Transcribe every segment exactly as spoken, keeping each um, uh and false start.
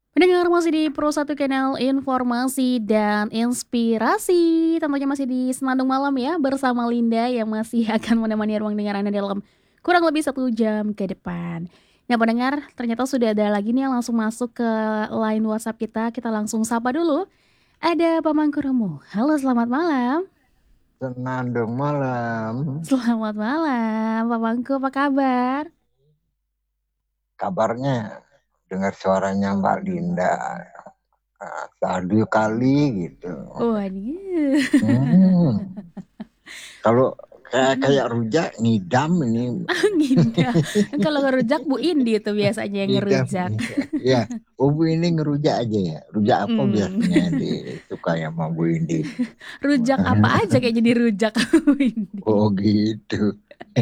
Pendengar masih di Pro satu Kanal Informasi dan Inspirasi. Tentunya masih di Senandung Malam ya, bersama Linda yang masih akan menemani ruang dengar Anda dalam kurang lebih satu jam ke depan. Nah pendengar, ternyata sudah ada lagi nih yang langsung masuk ke line WhatsApp kita. Kita langsung sapa dulu. Ada Pak Mangkurumu. Halo, selamat malam. Senandung malam. Selamat malam, Pak Mangku, apa kabar? Kabarnya dengar suaranya Mbak Linda ah, sadu kali gitu. Waduh. Hmm, kalau kayak Mm-mm. kayak rujak ngidam ini. Ngida. Kalau ngerujak Bu Indi itu biasanya yang Ngidam. ngerujak. Ya, oh, Bu ini ngerujak aja ya. Rujak apa Mm-mm. biasanya yang disuka ya sama Bu Indi? Rujak apa aja kayak jadi rujak Bu Indi. Oh gitu.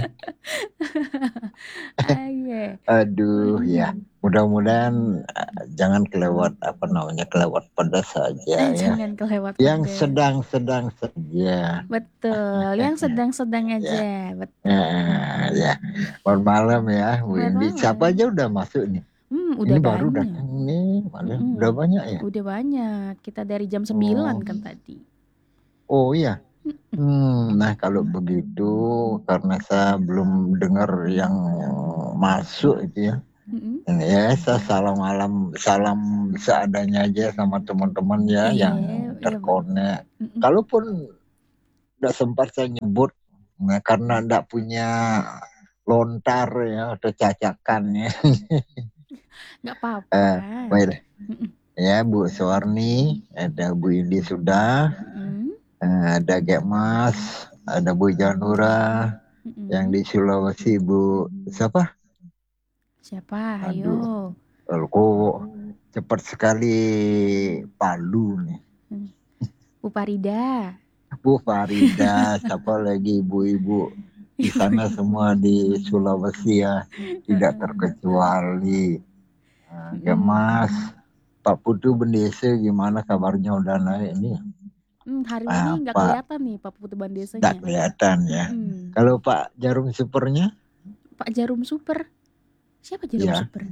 Aye. Aduh ya, Mm-mm. mudah-mudahan ah, jangan kelewat apa namanya kelewat pedas saja Eh, ya. jangan kelewat Yang pedes. sedang-sedang saja. Betul, yang sedang-sedang Ya, aja. eh, Betul. ya. Selamat malam ya, Bu Selamat Indi. Siapa malam. aja udah masuk nih? Hmm, Ini udah baru banyak. datang nih, malam udah Mm-mm. banyak ya. Udah banyak. Kita dari jam sembilan Oh, kan tadi. oh iya. Hmm, nah kalau begitu karena saya belum dengar yang masuk itu ya. Mm-mm. Ini ya, saya salam malam, salam seadanya aja sama teman-teman ya Iya, yang iya Pak. terkonek. Mm-mm. Kalaupun tidak sempat saya nyebut, nah, karena tidak punya lontar ya atau cacakan ya. Nggak apa-apa. Eh, baik Mm-mm. ya Bu Suwarni, ada Bu Indi sudah, Mm-mm. eh, ada Gekmas, ada Bu Janura, yang Mm-mm. di Sulawesi Bu siapa? Siapa? Aduh, Ayo. kok cepat sekali Palu nih. Hmm. Bu Farida. Bu Farida, siapa lagi ibu-ibu di sana semua di Sulawesi ya, tidak Heeh. terkecuali. Nah, Mm-mm. Gemas, Pak Putu Bendese gimana kabarnya udah naik ini? Hmm, hari ini nggak Apa kelihatan nih Pak Putu tidak Bandesanya. kelihatan ya? Mm-mm. Kalau Pak Jarum Supernya, Pak Jarum Super. Siapa Jarum ya Super?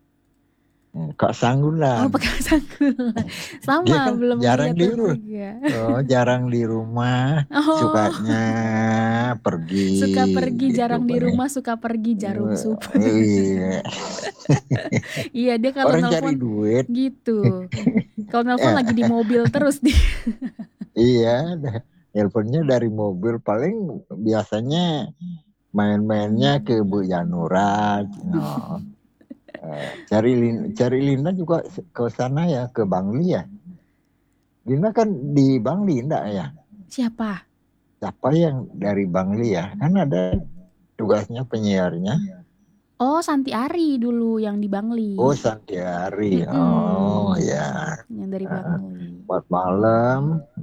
Kak Oh, Sanggulan. pakai sangkulan. Dia Sama, kan belum jarang di kelihatan ru- juga. oh, jarang di rumah, Oh, sukanya pergi suka pergi gitu jarang di Pak. rumah, suka pergi Jarum Eh, Super. Iya. Iya, dia kalau Orang cari nelpon duit. gitu. Kalau nelpon lagi di Ya, mobil terus dia. iya, teleponnya dari mobil paling biasanya main-mainnya ke Bu Yanura, no. Eh, cari Lin, cari Lina juga ke sana ya, ke Bangli ya. Lina kan di Bangli enggak ya? Siapa? Siapa yang dari Bangli ya? Kan ada tugasnya penyiarnya. Oh, Santi Ari dulu yang di Bangli. Oh, Santiari. Oh, Mm-mm. ya. Yang dari Eh, Bangli. Buat malam,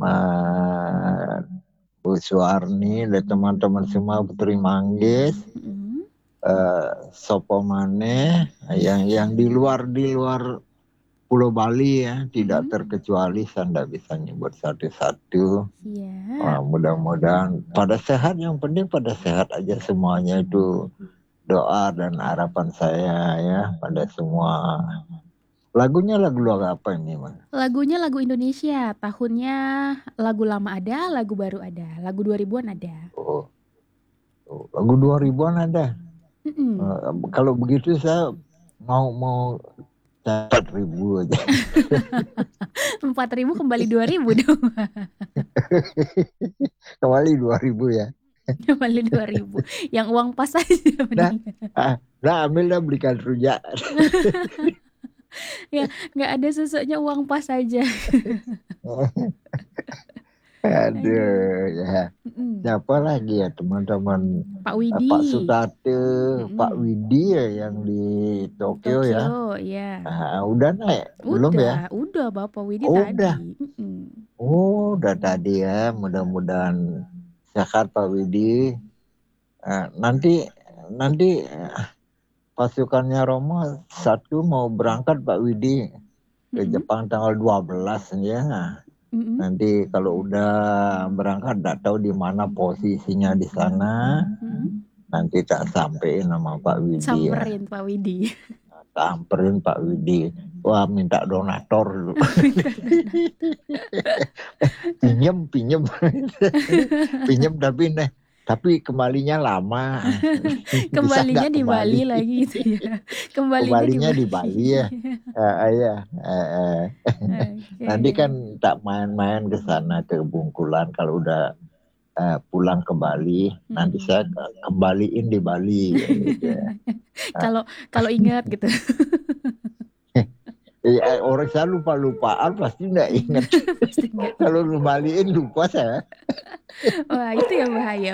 Ma- Bu Suarni, dan teman-teman semua Putri Manggis, Mm-mm. eh, Sopo Mane, yang yang di luar di luar Pulau Bali ya, tidak Mm-mm. terkecuali saya tidak bisa nyebut satu-satu. Wah, Siap. mudah-mudahan pada sehat, yang penting pada sehat aja semuanya itu doa dan harapan saya ya pada semua. Lagunya lagu lagu apa ini, Mas? Lagunya lagu Indonesia. Tahunnya lagu lama ada, lagu baru ada. Lagu dua ribuan ada. Oh, oh, lagu dua ribuan ada. Mm-mm. Eh, kalau begitu saya mau mau empat ribu aja. empat ribu kembali dua ribu dong. Kembali dua ribu ya. Kembali dua ribu. Yang uang pas aja Nah, mending. ah, nah ambil dah belikan rujak. Ya, nggak ada susuknya uang pas aja. Aduh. Aduh, ya. Mm-mm. Siapa lagi ya teman-teman? Pak Eh, Pak Widi. Sutate, Pak Mm-mm. Widi ya yang di Di Tokyo ya. Tokyo, ya. Ah, udah naik? Belum ya? Udah, udah Bapak Widi Oh, udah. tadi. Mm-mm. Oh, udah tadi ya. Mudah-mudahan sehat Pak Widi. Eh, nanti nanti eh, pasukannya Romo satu mau berangkat Pak Widi ke Mm-mm. Jepang tanggal dua belas ya. Mm-mm. Nanti kalau udah berangkat tidak tahu di mana posisinya di sana. Mm-mm. Nanti tak sampein nama Pak Widi ya. Samperin Pak Widi. Samperin Pak Widi. Wah, minta donator dulu. Minta donatur. Pinjem pinjem. Pinjem tapi nih, tapi kembalinya lama. Bisa Kembalinya nggak di Bali kembali? lagi gitu ya. Kembalinya di Kembalinya di Bali. Bali ya. Eh, iya, eh, eh. Nanti kan Oke. tak main-main ke sana ke Bungkulan kalau udah eh, pulang ke Bali, nanti saya Mm-mm. kembaliin di Bali gitu ya. Nah, Kalau kalau ingat gitu. eh, orang saya lupa-lupaan pasti nggak ingat. Pasti nggak Kalau ingat. kembaliin lupa saya. Wah, itu yang bahaya.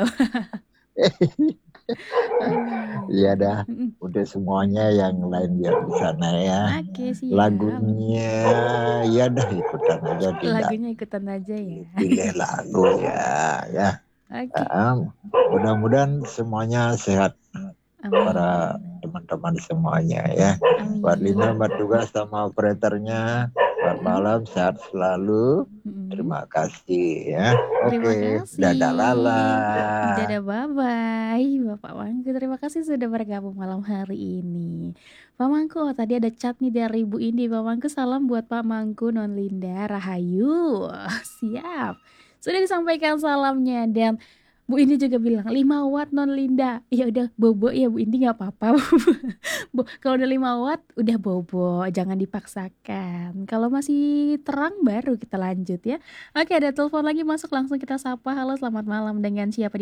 Aduh. Iya dah, Mm-mm. udah semuanya yang lain biar di sana ya. Oke, siap. Lagunya ya dah ikutan aja, tidak Lagunya ikutan aja ya. pilih lagu ya. Ya, Oke. um, mudah-mudahan semuanya sehat para Amin. teman-teman semuanya ya. Buat Lina, Amin. buat tugas sama operatornya. Selamat Mm-mm. malam, sehat selalu. Mm-mm. Terima kasih ya. Terima Oke, dadah Lala. kasih. Dadah, bye-bye. Bapak Mangku, terima kasih sudah bergabung malam hari ini. Pak Mangku, oh, tadi ada chat nih dari Bu Indi. Pak Mangku, salam buat Pak Mangku, Non Linda, Rahayu. Siap. Sudah disampaikan salamnya. Dan Bu Indi juga bilang, lima watt Non Linda. Ya udah, bobo ya Bu Indi, gak apa-apa. Bo- Kalau udah lima watt, udah bobo. Jangan dipaksakan. Kalau masih terang, baru kita lanjut ya. Oke, ada telepon lagi masuk, langsung kita sapa. Halo, selamat malam, dengan siapa di